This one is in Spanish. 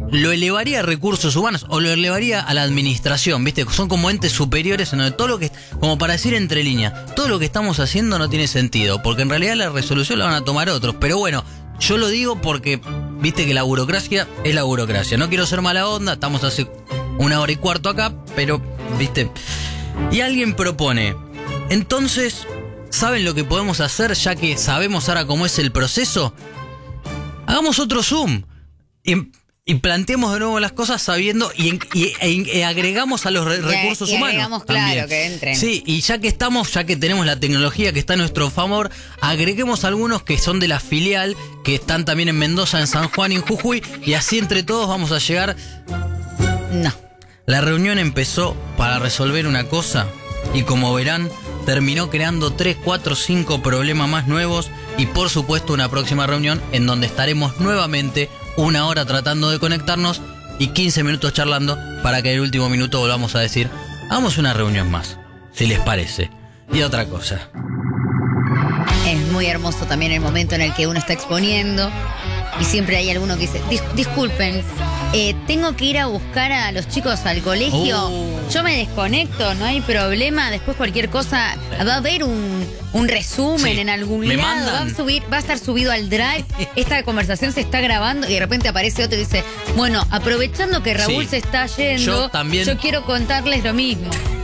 lo elevaría a recursos humanos o lo elevaría a la administración, ¿viste? Son como entes superiores en donde todo lo que, como para decir entre líneas, todo lo que estamos haciendo no tiene sentido, porque en realidad la resolución la van a tomar otros. Pero bueno, yo lo digo porque, viste que la burocracia es la burocracia. No quiero ser mala onda, estamos hace 1 hora y cuarto acá, pero, viste. Y alguien propone, entonces, ¿saben lo que podemos hacer ya que sabemos ahora cómo es el proceso? Hagamos otro Zoom y planteemos de nuevo las cosas sabiendo y agregamos a los recursos humanos. Agregamos, también. claro, que entren. Sí, y ya que tenemos la tecnología que está a nuestro favor, agreguemos algunos que son de la filial, que están también en Mendoza, en San Juan y en Jujuy, y así entre todos vamos a llegar. No. La reunión empezó para resolver una cosa y como verán, terminó creando 3, 4, 5 problemas más nuevos y por supuesto una próxima reunión en donde estaremos nuevamente 1 hora tratando de conectarnos y 15 minutos charlando para que en el último minuto volvamos a decir, hagamos una reunión más, si les parece. Y otra cosa. Es muy hermoso también el momento en el que uno está exponiendo y siempre hay alguno que dice, disculpen, tengo que ir a buscar a los chicos al colegio, yo me desconecto, no hay problema, después cualquier cosa, va a haber un resumen Sí, en algún me lado, mandan. va a estar subido al Drive, esta conversación se está grabando y de repente aparece otro y dice, bueno, aprovechando que Raúl Sí, se está yendo, yo también. yo quiero contarles lo mismo.